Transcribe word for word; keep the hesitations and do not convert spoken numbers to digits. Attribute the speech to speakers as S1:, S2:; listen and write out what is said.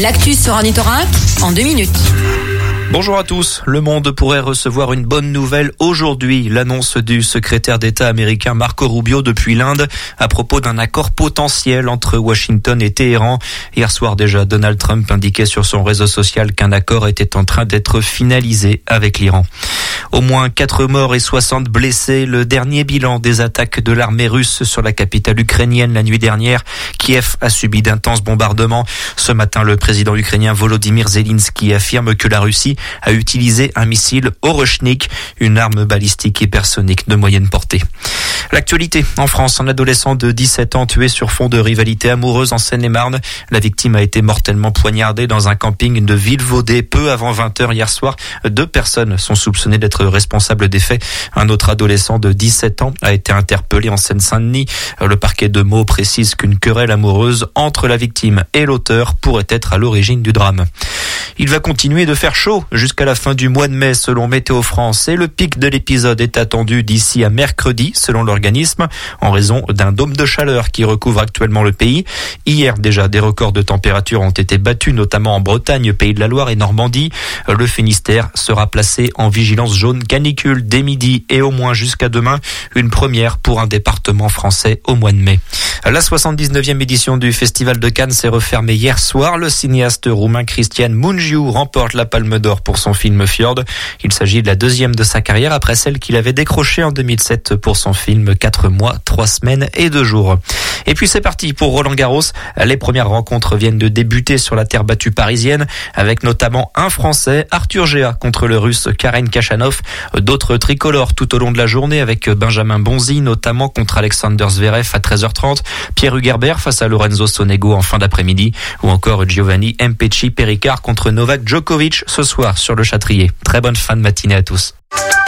S1: L'actu sur Ornithorynque en deux minutes.
S2: Bonjour à tous. Le monde pourrait recevoir une bonne nouvelle aujourd'hui. L'annonce du secrétaire d'État américain Marco Rubio depuis l'Inde à propos d'un accord potentiel entre Washington et Téhéran. Hier soir déjà, Donald Trump indiquait sur son réseau social qu'un accord était en train d'être finalisé avec l'Iran. Au moins quatre morts et soixante blessés. Le dernier bilan des attaques de l'armée russe sur la capitale ukrainienne la nuit dernière. Kiev a subi d'intenses bombardements. Ce matin, le président ukrainien Volodymyr Zelensky affirme que la Russie a utilisé un missile Oruchnik, une arme balistique hypersonique de moyenne portée. L'actualité en France, un adolescent de dix-sept ans tué sur fond de rivalité amoureuse en Seine-et-Marne. La victime a été mortellement poignardée dans un camping de Villevaudé peu avant vingt heures hier soir. Deux personnes sont soupçonnées d'être responsables des faits. Un autre adolescent de dix-sept ans a été interpellé en Seine-Saint-Denis. Le parquet de Meaux précise qu'une querelle amoureuse entre la victime et l'auteur pourrait être à l'origine du drame. Il va continuer de faire chaud jusqu'à la fin du mois de mai selon Météo France et le pic de l'épisode est attendu d'ici à mercredi selon l'organisme en raison d'un dôme de chaleur qui recouvre actuellement le pays. Hier déjà des records de température ont été battus notamment en Bretagne, Pays de la Loire et Normandie. Le Finistère sera placé en vigilance jaune canicule dès midi et au moins jusqu'à demain, une première pour un département français au mois de mai. La soixante-dix-neuvième édition du Festival de Cannes s'est refermée hier soir. Le cinéaste roumain Cristian Mungiu remporte la Palme d'Or pour son film Fjord. Il s'agit de la deuxième de sa carrière après celle qu'il avait décrochée en deux mille sept pour son film quatre mois, trois semaines et deux jours. Et puis c'est parti pour Roland Garros. Les premières rencontres viennent de débuter sur la terre battue parisienne avec notamment un Français, Arthur Géa contre le Russe Karen Khachanov. D'autres tricolores tout au long de la journée avec Benjamin Bonzi notamment contre Alexander Zverev à treize heures trente, Pierre Hugerbert face à Lorenzo Sonego en fin d'après-midi ou encore Giovanni Mpetshi Perricard contre Novak Djokovic ce soir sur le Châtrier. Très bonne fin de matinée à tous.